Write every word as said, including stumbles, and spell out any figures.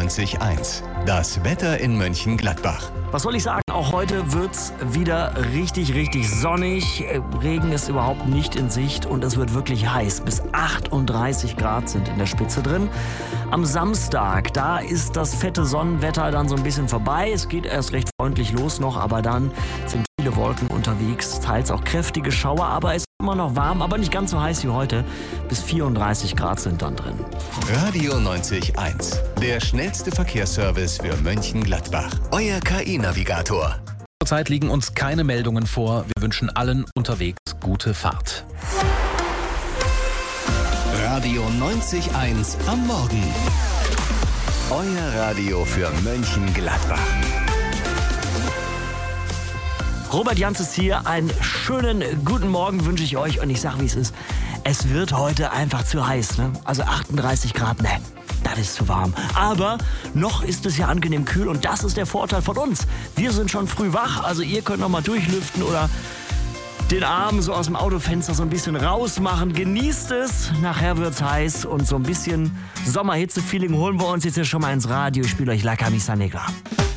neunzig Komma eins. Das Wetter in Mönchengladbach. Was soll ich sagen? Auch heute wird's wieder richtig, richtig sonnig. Regen ist überhaupt nicht in Sicht und es wird wirklich heiß. Bis achtunddreißig Grad sind in der Spitze drin. Am Samstag, da ist das fette Sonnenwetter dann so ein bisschen vorbei. Es geht erst recht freundlich los noch, aber dann sind viele Wolken unterwegs, teils auch kräftige Schauer, aber es ist immer noch warm, aber nicht ganz so heiß wie heute. Bis vierunddreißig Grad sind dann drin. Radio neunzig Komma eins. Der schnellste Verkehrsservice für Mönchengladbach. Euer K I-Navigator. Zurzeit liegen uns keine Meldungen vor. Wir wünschen allen unterwegs gute Fahrt. Radio neunzig Komma eins am Morgen. Euer Radio für Mönchengladbach. Robert Janz ist hier. Einen schönen guten Morgen wünsche ich euch und ich sage, wie es ist. Es wird heute einfach zu heiß, ne? Also achtunddreißig Grad, ne? Das ist zu warm. Aber noch ist es ja angenehm kühl und das ist der Vorteil von uns. Wir sind schon früh wach, also ihr könnt noch mal durchlüften oder den Arm so aus dem Autofenster so ein bisschen rausmachen. Genießt es. Nachher wird's heiß und so ein bisschen Sommerhitze-Feeling holen wir uns jetzt ja schon mal ins Radio. Ich spiele euch La Camisa Negra.